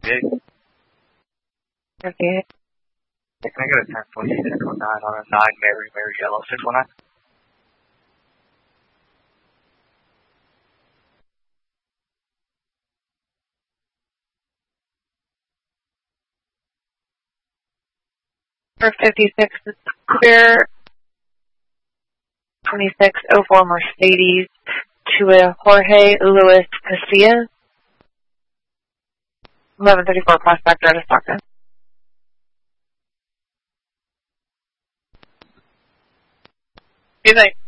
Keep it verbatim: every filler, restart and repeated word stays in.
fifty-eight. fifty-eight. Yeah, can I get a ten forty-eight Echo nine on a nine Mary Mary Yellow six one nine? For fifty-six, it's clear. twenty-six oh four Mercedes to a Jorge Luis Casillas. eleven thirty-four Prospect Road, Stockton. Good night.